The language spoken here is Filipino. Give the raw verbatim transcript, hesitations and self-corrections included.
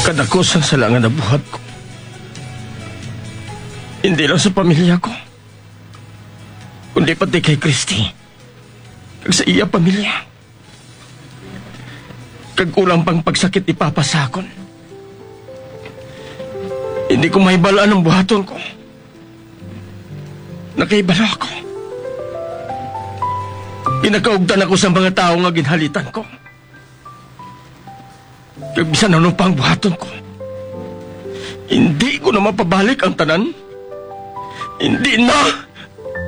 Kadakos ang salangan na buhat ko. Hindi lang sa pamilya ko, kundi pati kay Christy. Kag sa iya pamilya. Kag kulang pang pagsakit ipapasakon. Hindi ko mahibalaan ang buhaton ko. Nakaibalo ako. Pinakaugdan ako sa mga tao nga ginhalitan ko. Kag bisan ano pa ang buhaton ko. Hindi ko na mapabalik ang tanan. Hindi na!